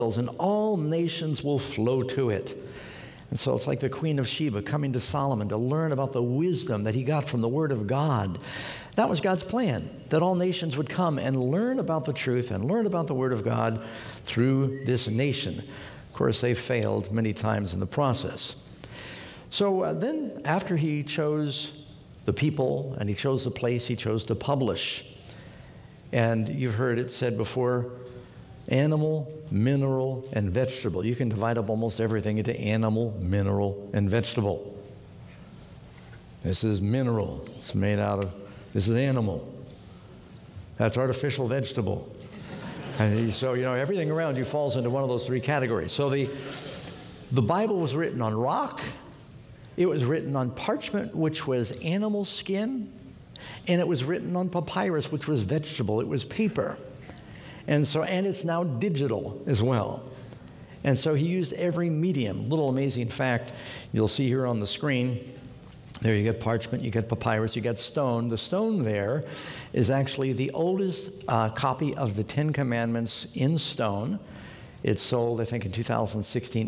and all nations will flow to it. And so it's like the Queen of Sheba coming to Solomon to learn about the wisdom that he got from the Word of God. That was God's plan, that all nations would come and learn about the truth and learn about the Word of God through this nation. Of course, they failed many times in the process. So then after he chose the people and he chose the place, he chose to publish. And you've heard it said before, animal, mineral, and vegetable. You can divide up almost everything into animal, mineral, and vegetable. This is mineral. It's made out of, this is animal. That's artificial vegetable. And so, everything around you falls into one of those three categories. So the Bible was written on rock. It was written on parchment, which was animal skin. And it was written on papyrus, which was vegetable. It was paper. And it's now digital as well. And so he used every medium. Little amazing fact you'll see here on the screen. There you get parchment, you get papyrus, you get stone. The stone there is actually the oldest copy of the Ten Commandments in stone. It sold, I think in 2016,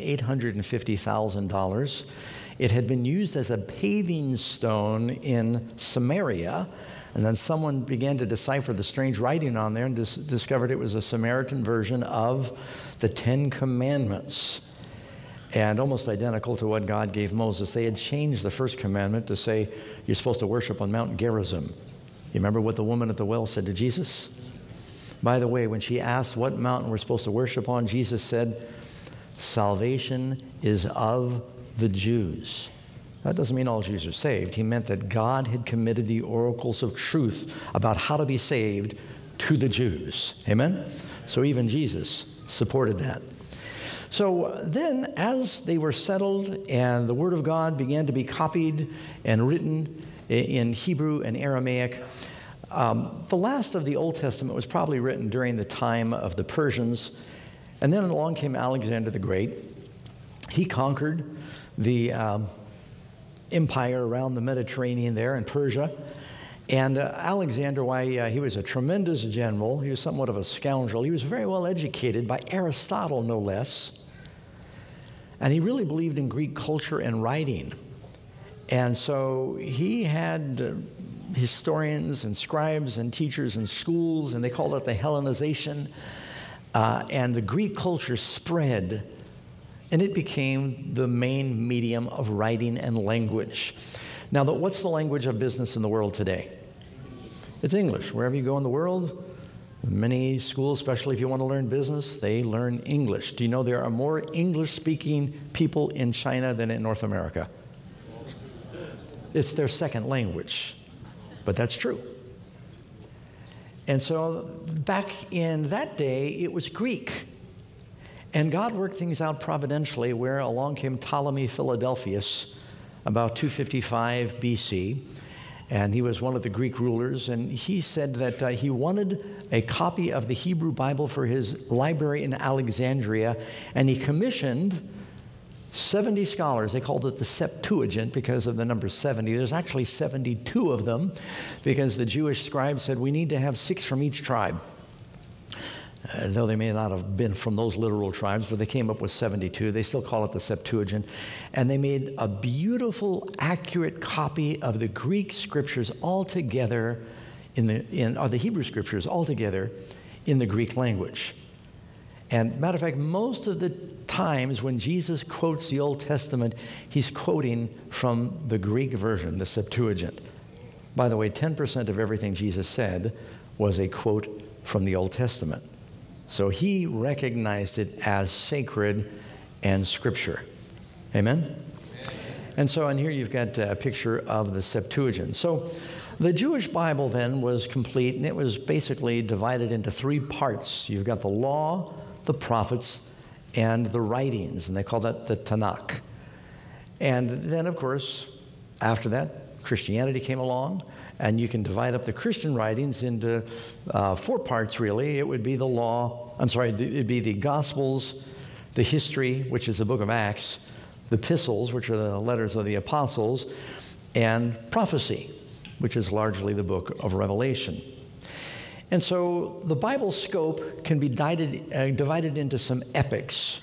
$850,000. It had been used as a paving stone in Samaria. And then someone began to decipher the strange writing on there and discovered it was a Samaritan version of the Ten Commandments, and almost identical to what God gave Moses. They had changed the first commandment to say you're supposed to worship on Mount Gerizim. You remember what the woman at the well said to Jesus? By the way, when she asked what mountain we're supposed to worship on, Jesus said, salvation is of the Jews. That doesn't mean all Jews are saved. He meant that God had committed the oracles of truth about how to be saved to the Jews. Amen? So even Jesus supported that. So then as they were settled and the Word of God began to be copied and written in Hebrew and Aramaic, the last of the Old Testament was probably written during the time of the Persians. And then along came Alexander the Great. He conquered the empire around the Mediterranean there in Persia. And Alexander, he was a tremendous general. He was somewhat of a scoundrel. He was very well educated by Aristotle, no less. And he really believed in Greek culture and writing. And so he had historians and scribes and teachers in schools, and they called it the Hellenization. And the Greek culture spread, and it became the main medium of writing and language. Now, what's the language of business in the world today? It's English. Wherever you go in the world, many schools, especially if you want to learn business, they learn English. Do you know there are more English-speaking people in China than in North America? It's their second language, but that's true. And so back in that day, it was Greek. And God worked things out providentially where along came Ptolemy Philadelphus about 255 BC. And he was one of the Greek rulers. And he said that he wanted a copy of the Hebrew Bible for his library in Alexandria. And he commissioned 70 scholars. They called it the Septuagint because of the number 70. There's actually 72 of them because the Jewish scribes said we need to have 6 from each tribe. Though they may not have been from those literal tribes, but they came up with 72. They still call it the Septuagint. And they made a beautiful, accurate copy of the Greek scriptures all together, or the Hebrew scriptures all together in the Greek language. And matter of fact, most of the times when Jesus quotes the Old Testament, he's quoting from the Greek version, the Septuagint. By the way, 10% of everything Jesus said was a quote from the Old Testament. So he recognized it as sacred and scripture. Amen? And here you've got a picture of the Septuagint. So the Jewish Bible then was complete, and it was basically divided into 3 parts. You've got the law, the prophets, and the writings, and they call that the Tanakh. And then, of course, after that, Christianity came along. And you can divide up the Christian writings into 4 parts, really. It would be the law, it'd be the Gospels, the history, which is the book of Acts, the epistles, which are the letters of the apostles, and prophecy, which is largely the book of Revelation. And so the Bible scope can be divided into some epics.